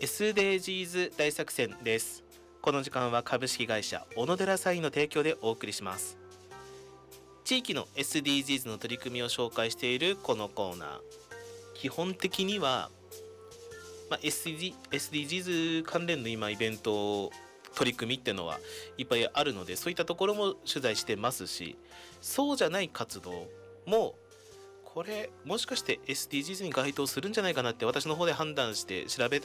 SDGs 大作戦です。この時間は株式会社小野寺サインの提供でお送りします。地域の SDGs の取り組みを紹介しているこのコーナー、基本的には、SDGs 関連の今イベント取り組みっていうのはいっぱいあるので、そういったところも取材してますし、そうじゃない活動もこれもしかして SDGs に該当するんじゃないかなって私の方で判断して調べ